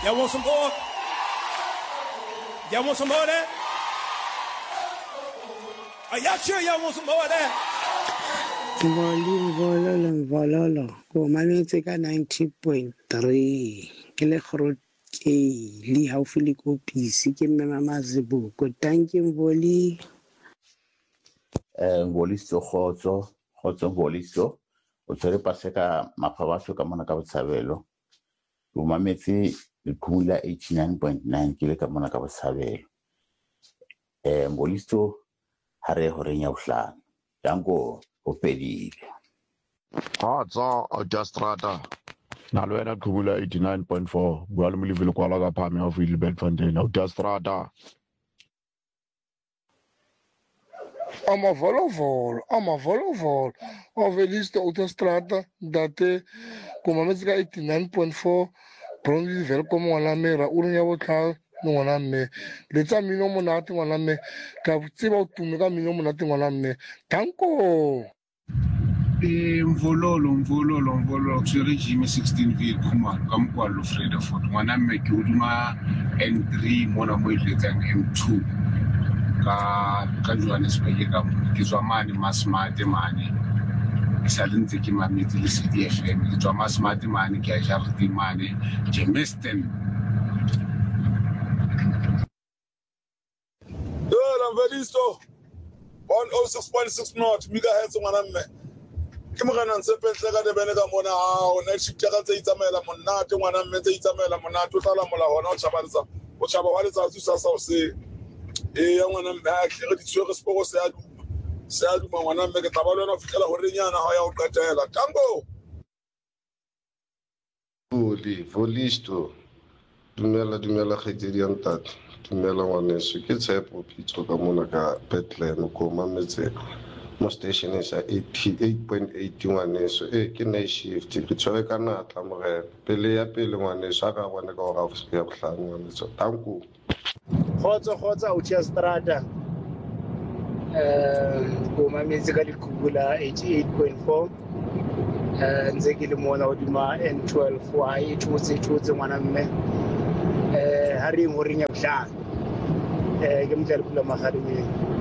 Y'all want some more? Y'all want some more of that? Are y'all sure y'all want some more of that? Vololo. Ko mametse ka 90.3. Ke le khorokeli haufi le kopisi ke mme Mamaziboko. Thank you Voli. Volisto khotso Volisto. O tsere paseka mafabaso ka mona ka botshabelo. O mametse Lekula 89.9 ke le ka mona ka botshabelo. Volisto ha re ho renya uhlana. Danko o pedile. Hatsa Autostrada. Nalwena Khubula 89.4. Bua le molivile kwala ka phame of Bedfontein. Autostrada. Amavolovolo Ovelisto Autostrada date kumametsika 89.4 Bronze Velcom ngwana mme ra o renya botlha ngwana mme le tsa mino monate ngwana mme ka tseba o tume ka mino monate ngwana mme Danko Mvololo tswere Jimmy 16 v Khumalo ka mokwalo Freda Fort ngwana mme ke uduma N3 mona mo iletsang M2 ka Johannesburg ka ke tswa mane Masmate mane sa lentse ke mametse le CDFM ke tswa Masmate mane ke a jardi mane Jamestown Velisto 106.6 knot megahertz ngwana mme ke mogana ntse pentle ka de bene ka mona ha o na shift ka tse itsamela monate ngwana mme tse itsamela monate o tlala mola hona o tshabaletsa wa letsa tsusa sa o se ya ngwana mme a tlere di tswere sporo se a duma ngwana mme ke taba lona o fitlela ho renyana ha ya o qetela Tango Volisto dumela kgetse di antate dumela ngwaneso ke tshepo pitso ka mona ka Bethlehem ko mametse mo station is 88.8 ngwaneso ke night shift ke tshwere ka natla morena pele ya pele ngwaneso a ka bona ka hora ya bohlano ngwaneso Tanko Khotso Autostrada ko mametse ka Lekubula 88.4 ntse ke le mona hodima N12 wa e thotse ngwana mme ha re ngoreng ya bohlano ke mtla le pula magareng